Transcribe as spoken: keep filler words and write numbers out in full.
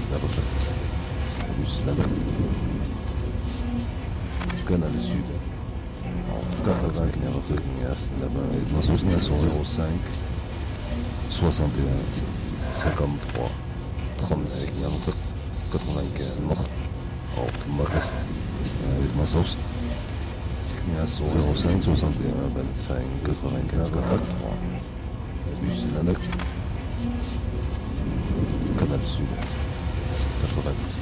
à peu près. Plus là-bas. Canal Sud. quatre-vingts kilomètres là-bas. Dans ce zéro cinq, soixante et un, cinquante-trois, trente-six kilomètres, quatre-vingt-quinze mètres. Oh, Marcas. Avec ma sauce. zéro cinq, soixante et un, vingt-cinq, quatre-vingt-quinze, quatre-vingt-trois. Bus Nanak. Canal Sud. quatre-vingt-douze.